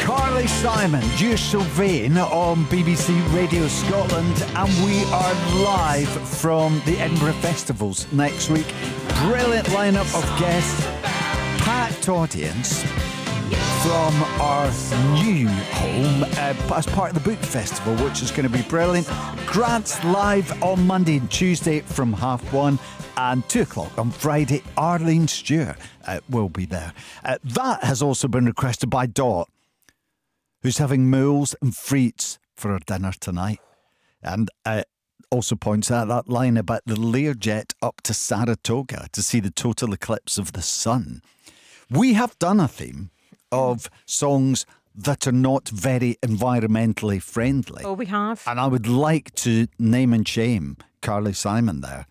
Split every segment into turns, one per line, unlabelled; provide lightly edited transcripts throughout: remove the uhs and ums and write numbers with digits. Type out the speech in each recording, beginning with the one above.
Carly Simon, You're So Vain on BBC Radio Scotland, and we are live from the Edinburgh Festivals next week. Brilliant lineup of guests, packed audience from our new home as part of the Book Festival, which is going to be brilliant. Grant's live on Monday and Tuesday from 1:30 and 2 o'clock on Friday. Arlene Stewart will be there. That has also been requested by Dot, who's having mules and frites for her dinner tonight. And also points out that line about the Learjet up to Saratoga to see the total eclipse of the sun. We have done a theme of songs that are not very environmentally friendly.
Oh, we have.
And I would like to name and shame Carly Simon there.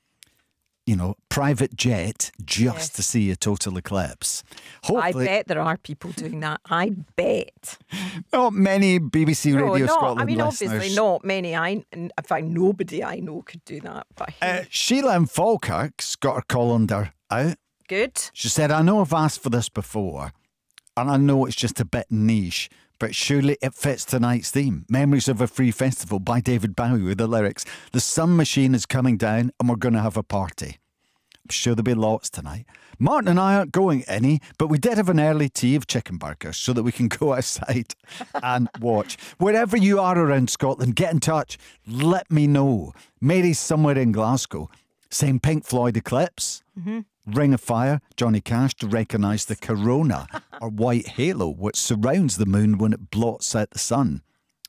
You know, private jet just to see a total eclipse. Hopefully,
I bet there are people doing that. I bet.
Not many BBC Radio Scotland
I mean,
listeners.
obviously not many. In fact, nobody I know could do that. But
Sheila in Falkirk's got her colander out.
Good.
She said, I know I've asked for this before, and I know it's just a bit niche, but surely it fits tonight's theme. Memories of a Free Festival by David Bowie with the lyrics, the sun machine is coming down and we're going to have a party. I'm sure there'll be lots tonight. Martin and I aren't going any, but we did have an early tea of chicken burgers so that we can go outside and watch. Wherever you are around Scotland, get in touch. Let me know. Mary's somewhere in Glasgow saying Pink Floyd Eclipse. Mm-hmm. Ring of Fire, Johnny Cash to recognise the corona or white halo which surrounds the moon when it blots out the sun.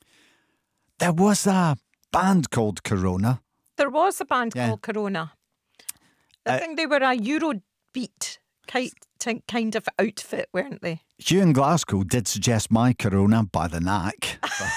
There was a band called Corona.
There was a band called Corona. I think they were a Eurobeat kind of outfit, weren't they?
Hugh in Glasgow did suggest My Corona by the Knack.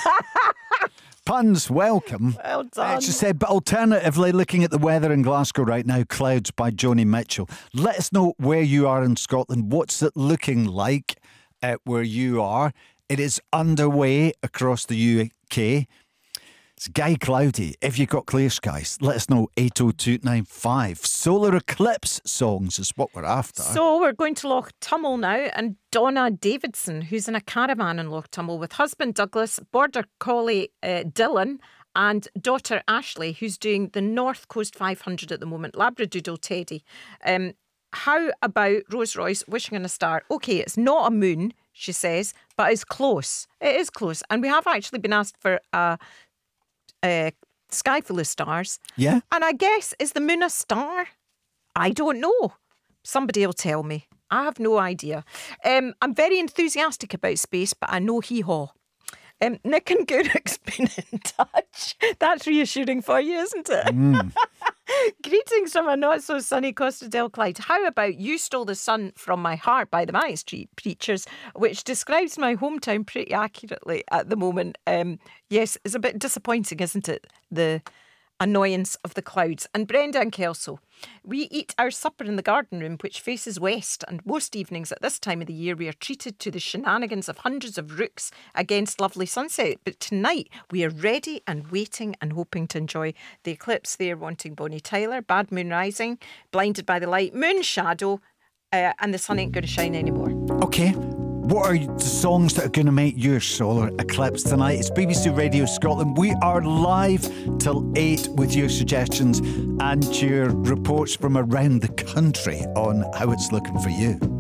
Puns, welcome.
Well done.
She said, but alternatively, looking at the weather in Glasgow right now, clouds by Joni Mitchell. Let us know where you are in Scotland. What's it looking like where you are? It is underway across the UK. It's Guy Cloudy. If you've got clear skies, let us know. 80295. Solar eclipse songs is what we're after.
So we're going to Loch Tummel now, and Donna Davidson, who's in a caravan in Loch Tummel with husband Douglas, border collie Dylan, and daughter Ashley, who's doing the North Coast 500 at the moment, Labradoodle Teddy. How about Rose Royce, Wishing on a Star? Okay, it's not a moon, she says, but it's close. It is close. And we have actually been asked for a sky full of stars.
Yeah.
And I guess, is the moon a star? I don't know. Somebody will tell me. I have no idea. I'm very enthusiastic about space, but I know hee-haw. Nick and Guruk's been in touch. That's reassuring for you, isn't it? Mm. Greetings from a not-so-sunny Costa del Clyde. How about You Stole the Sun from My Heart by the Manic Street Preachers, which describes my hometown pretty accurately at the moment. Yes, it's a bit disappointing, isn't it? The annoyance of the clouds. And Brenda and Kelso, we eat our supper in the garden room, which faces west, and most evenings at this time of the year we are treated to the shenanigans of hundreds of rooks against lovely sunset. But tonight we are ready and waiting and hoping to enjoy the eclipse. They are wanting Bonnie Tyler, Bad Moon Rising, Blinded by the Light, Moon Shadow, and The Sun Ain't Gonna Shine Anymore.
Okay. What are the songs that are going to make your solar eclipse tonight? It's BBC Radio Scotland. We are live till 8 with your suggestions and your reports from around the country on how it's looking for you.